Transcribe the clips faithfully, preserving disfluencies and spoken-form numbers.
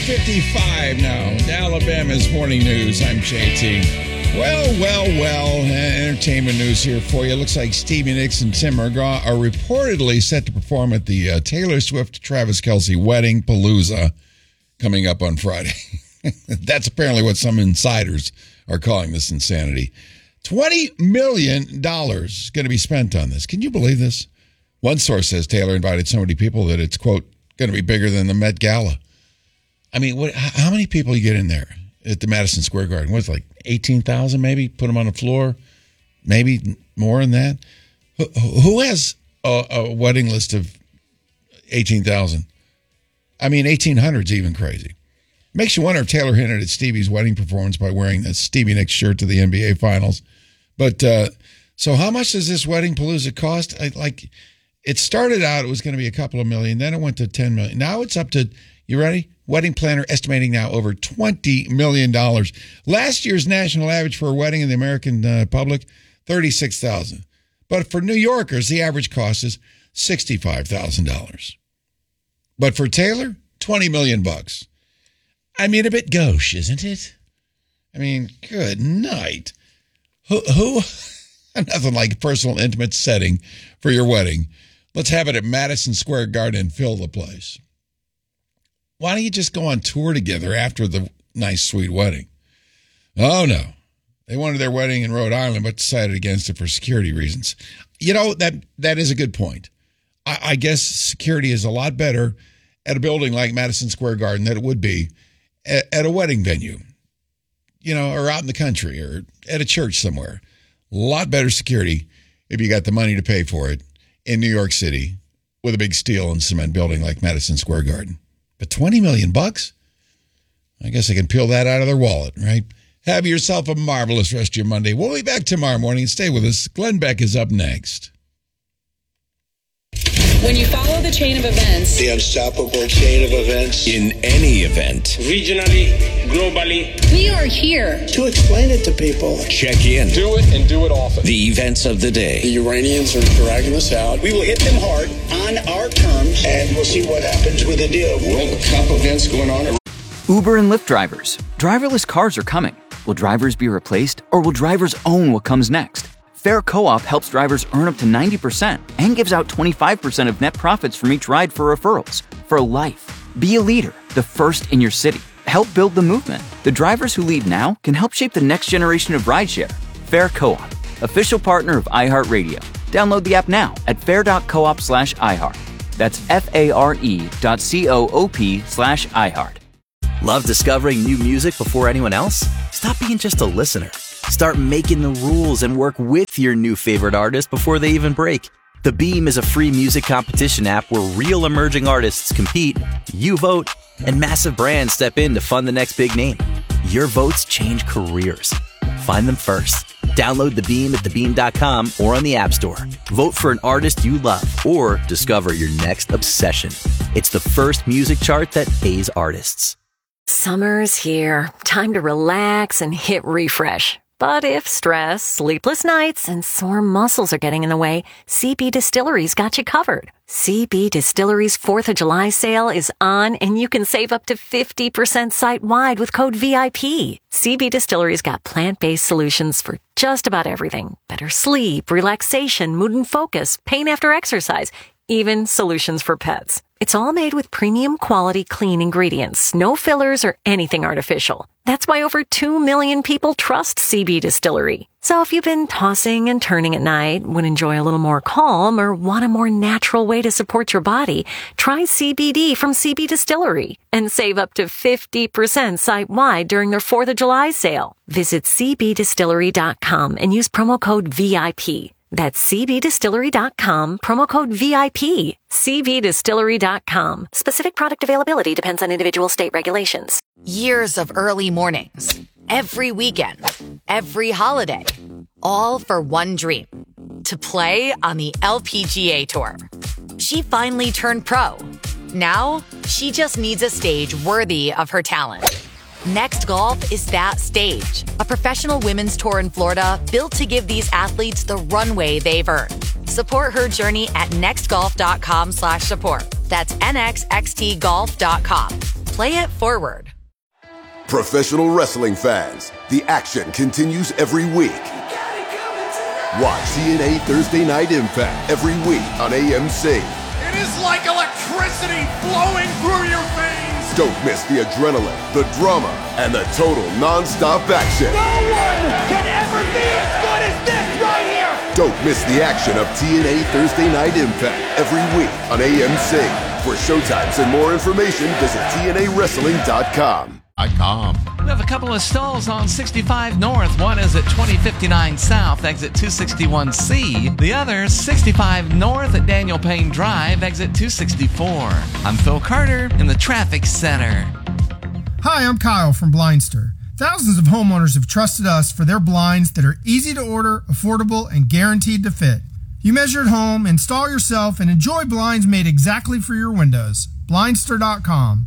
fifty-five now. Alabama's Morning News. I'm J T. Well, well, well. Entertainment news here for you. Looks like Stevie Nicks and Tim McGraw are reportedly set to perform at the uh, Taylor Swift-Travis Kelce Wedding Palooza coming up on Friday. That's apparently what some insiders are calling this insanity. twenty million dollars is going to be spent on this. Can you believe this? One source says Taylor invited so many people that it's, quote, going to be bigger than the Met Gala. I mean, what? How many people you get in there at the Madison Square Garden? What's like eighteen thousand maybe? Put them on the floor? Maybe more than that? Who, who has a, a wedding list of eighteen thousand? I mean, eighteen hundred is even crazy. Makes you wonder if Taylor hinted at Stevie's wedding performance by wearing the Stevie Nicks shirt to the N B A Finals. But, uh, so how much does this wedding palooza cost? I, like, it started out, it was going to be a couple of million, then it went to ten million. Now it's up to, you ready? Wedding planner estimating now over twenty million dollars. Last year's national average for a wedding in the American uh, public, thirty-six thousand dollars. But for New Yorkers, the average cost is sixty-five thousand dollars. But for Taylor, twenty million bucks. I mean, a bit gauche, isn't it? I mean, good night. Who, who, nothing like a personal, intimate setting for your wedding. Let's have it at Madison Square Garden and fill the place. Why don't you just go on tour together after the nice, sweet wedding? Oh, no. They wanted their wedding in Rhode Island, but decided against it for security reasons. You know, that that is a good point. I, I guess security is a lot better at a building like Madison Square Garden than it would be at, at a wedding venue, you know, or out in the country or at a church somewhere. A lot better security if you got the money to pay for it in New York City with a big steel and cement building like Madison Square Garden. But twenty million bucks? I guess they can peel that out of their wallet, right? Have yourself a marvelous rest of your Monday. We'll be back tomorrow morning. Stay with us. Glenn Beck is up next. When you follow the chain of events, the unstoppable chain of events in any event, regionally, globally, we are here to explain it to people. Check in. Do it and do it often. The events of the day. The Iranians are dragging us out. We will hit them hard on our terms, and we'll see what happens with the deal. World Cup events going on. Uber and Lyft drivers. Driverless cars are coming. Will drivers be replaced, or will drivers own what comes next? Fair Co-op helps drivers earn up to ninety percent and gives out twenty-five percent of net profits from each ride for referrals. For life. Be a leader, the first in your city. Help build the movement. The drivers who lead now can help shape the next generation of rideshare. Fair Co-op, official partner of iHeartRadio. Download the app now at fair.coop slash iHeart. That's F-A-R-E dot C-O-O-P slash iHeart. Love discovering new music before anyone else? Stop being just a listener. Start making the rules and work with your new favorite artist before they even break. The Beam is a free music competition app where real emerging artists compete, you vote, and massive brands step in to fund the next big name. Your votes change careers. Find them first. Download The Beam at the beam dot com or on the App Store. Vote for an artist you love or discover your next obsession. It's the first music chart that pays artists. Summer's here. Time to relax and hit refresh. But if stress, sleepless nights, and sore muscles are getting in the way, C B Distillery's got you covered. C B Distillery's fourth of July sale is on, and you can save up to fifty percent site-wide with code V I P. C B Distillery's got plant-based solutions for just about everything. Better sleep, relaxation, mood and focus, pain after exercise, even solutions for pets. It's all made with premium quality clean ingredients, no fillers or anything artificial. That's why over two million people trust C B Distillery. So if you've been tossing and turning at night, would enjoy a little more calm, or want a more natural way to support your body, try C B D from C B Distillery and save up to fifty percent site-wide during their fourth of July sale. Visit C B distillery dot com and use promo code V I P. That's C B distillery dot com, promo code V I P. C B distillery dot com. Specific product availability depends on individual state regulations. Years of early mornings, every weekend, every holiday, all for one dream, to play on the L P G A Tour. She finally turned pro. Now, she just needs a stage worthy of her talent. Next Golf is that stage, a professional women's tour in Florida built to give these athletes the runway they've earned. Support her journey at nextgolf dot com slash support. That's N X X T golf dot com. play it forward. Professional wrestling fans, the action continues every week. Watch T N A Thursday Night Impact every week on A M C. It is like electricity flowing through your veins. Don't miss the adrenaline, the drama, and the total non-stop action. No one can ever be as good as this right here. Don't miss the action of T N A Thursday Night Impact every week on A M C. For showtimes and more information, visit T N A wrestling dot com. We have a couple of stalls on sixty-five North. One is at twenty fifty-nine South, exit two sixty-one C. The other, sixty-five North at Daniel Payne Drive, exit two sixty-four. I'm Phil Carter in the Traffic Center. Hi, I'm Kyle from Blindster. Thousands of homeowners have trusted us for their blinds that are easy to order, affordable, and guaranteed to fit. You measure at home, install yourself, and enjoy blinds made exactly for your windows. Blindster dot com.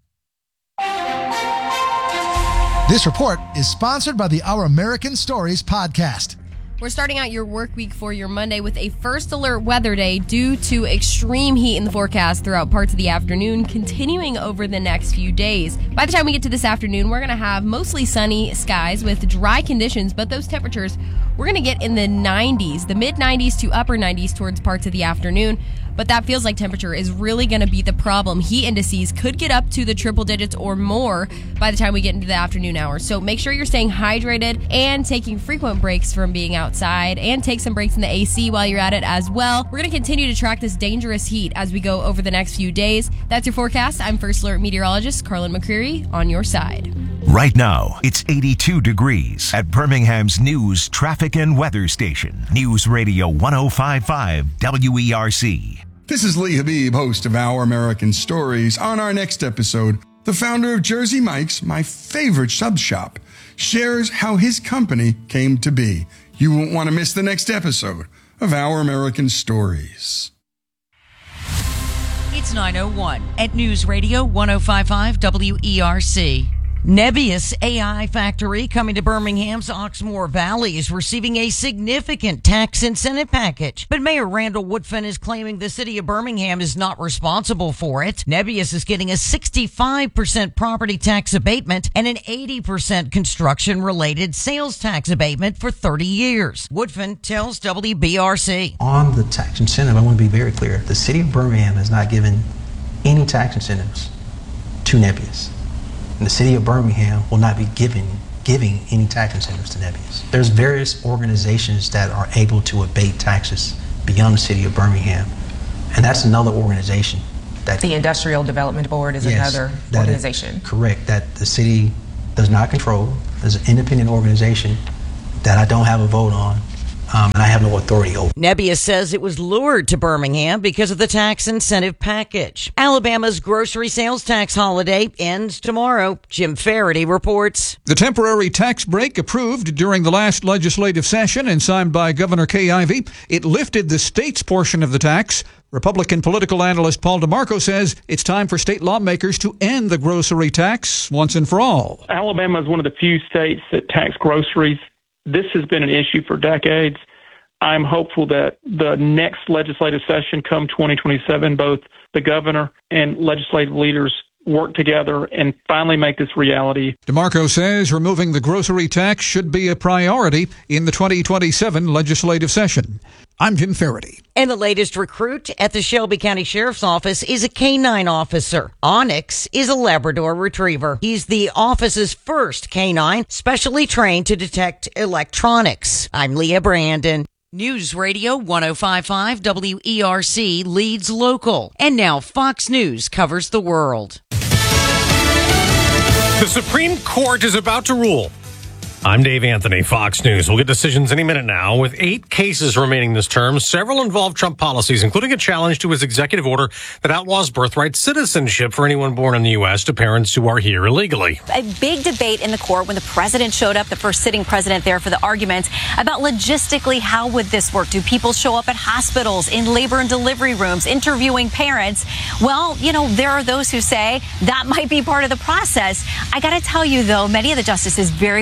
This report is sponsored by the Our American Stories podcast. We're starting out your work week for your Monday with a first alert weather day due to extreme heat in the forecast throughout parts of the afternoon, continuing over the next few days. By the time we get to this afternoon, we're going to have mostly sunny skies with dry conditions, but those temperatures, we're going to get in the nineties, the mid nineties to upper nineties towards parts of the afternoon. But that feels like temperature is really going to be the problem. Heat indices could get up to the triple digits or more by the time we get into the afternoon hours. So make sure you're staying hydrated and taking frequent breaks from being outside, and take some breaks in the A C while you're at it as well. We're going to continue to track this dangerous heat as we go over the next few days. That's your forecast. I'm First Alert Meteorologist Carlin McCreary on your side. Right now, it's eighty-two degrees at Birmingham's News, Traffic, and Weather Station. News Radio one oh five point five W E R C. This is Lee Habib, host of Our American Stories. On our next episode, the founder of Jersey Mike's, my favorite sub shop, shares how his company came to be. You won't want to miss the next episode of Our American Stories. It's nine oh one at News Radio one oh five point five W E R C. Nebius A I Factory, coming to Birmingham's Oxmoor Valley, is receiving a significant tax incentive package. But Mayor Randall Woodfin is claiming the city of Birmingham is not responsible for it. Nebius is getting a sixty-five percent property tax abatement and an eighty percent construction-related sales tax abatement for thirty years. Woodfin tells W B R C. On the tax incentive, I want to be very clear. The city of Birmingham has not given any tax incentives to Nebius. And the city of Birmingham will not be giving giving any tax incentives to Nebius. There's various organizations that are able to abate taxes beyond the city of Birmingham, and that's another organization. That the Industrial Development Board is yes, another that organization. It, correct, that the city does not control. There's an independent organization that I don't have a vote on. Um, and I have no authority over. Nebius says it was lured to Birmingham because of the tax incentive package. Alabama's grocery sales tax holiday ends tomorrow. Jim Faraday reports. The temporary tax break approved during the last legislative session and signed by Governor Kay Ivey, it lifted the state's portion of the tax. Republican political analyst Paul DeMarco says it's time for state lawmakers to end the grocery tax once and for all. Alabama is one of the few states that tax groceries. This has been an issue for decades. I'm hopeful that the next legislative session, come twenty twenty-seven, both the governor and legislative leaders work together and finally make this reality. DeMarco says removing the grocery tax should be a priority in the twenty twenty-seven legislative session. I'm Jim Faraday. And the latest recruit at the Shelby County Sheriff's Office is a K nine officer. Onyx is a Labrador Retriever. He's the office's first K nine, specially trained to detect electronics. I'm Leah Brandon. News Radio one oh five point five W E R C leads local. And now Fox News covers the world. The Supreme Court is about to rule. I'm Dave Anthony, Fox News. We'll get decisions any minute now. With eight cases remaining this term, several involve Trump policies, including a challenge to his executive order that outlaws birthright citizenship for anyone born in the U S to parents who are here illegally. A big debate in the court when the president showed up, the first sitting president there for the arguments about logistically how would this work? Do people show up at hospitals, in labor and delivery rooms, interviewing parents? Well, you know, there are those who say that might be part of the process. I got to tell you, though, many of the justices very, very skeptical.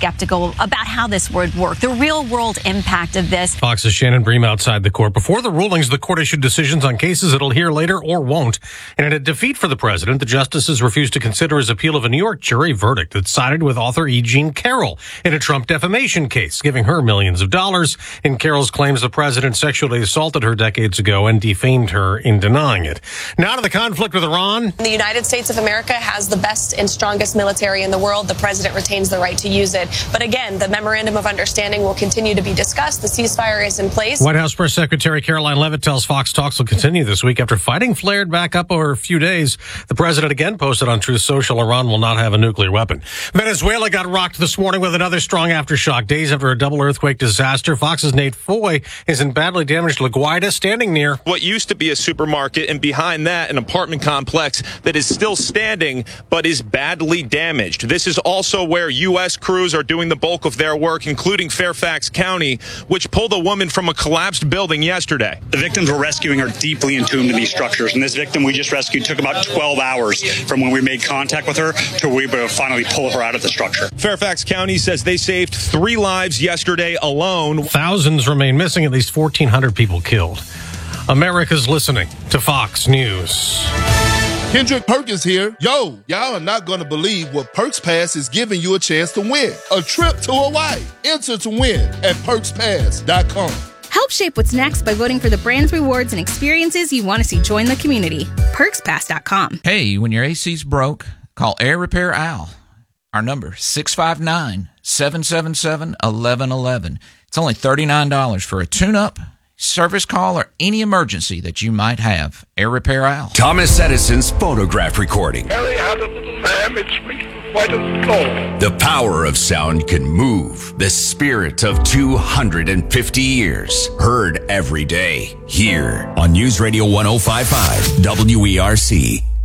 skeptical about how this would work, the real-world impact of this. Fox's Shannon Bream outside the court. Before the rulings, the court issued decisions on cases it'll hear later or won't. And in a defeat for the president, the justices refused to consider his appeal of a New York jury verdict that sided with author E. Jean Carroll in a Trump defamation case, giving her millions of dollars. In Carroll's claims the president sexually assaulted her decades ago and defamed her in denying it. Now to the conflict with Iran. The United States of America has the best and strongest military in the world. The president retains the right to use it. But again, the memorandum of understanding will continue to be discussed. The ceasefire is in place. White House Press Secretary Caroline Leavitt tells Fox talks will continue this week after fighting flared back up over a few days. The president again posted on Truth Social Iran will not have a nuclear weapon. Venezuela got rocked this morning with another strong aftershock. Days after a double earthquake disaster, Fox's Nate Foy is in badly damaged La Guaira, standing near what used to be a supermarket, and behind that, an apartment complex that is still standing but is badly damaged. This is also where U S crews are doing the bulk of their work, including Fairfax County, which pulled a woman from a collapsed building yesterday. The victims we're rescuing are deeply entombed in these structures, and this victim we just rescued took about twelve hours from when we made contact with her to we were able to finally pull her out of the structure. Fairfax County says they saved three lives yesterday alone. Thousands remain missing, at least fourteen hundred people killed. America's listening to Fox News. Kendrick Perkins here. Yo, y'all are not going to believe what Perks Pass is giving you a chance to win. A trip to Hawaii. Enter to win at perks pass dot com. Help shape what's next by voting for the brands, rewards, and experiences you want to see join the community. perks pass dot com. Hey, when your A C's broke, call Air Repair Al. Our number, six five nine, seven seven seven, one one one one. It's only thirty-nine dollars for a tune-up, service call, or any emergency that you might have. Air Repair Al. Thomas Edison's phonograph recording. Harry had a little lamb, it speaks with quite a soul. The power of sound can move the spirit of two hundred fifty years. Heard every day here on News Radio one oh five point five W E R C.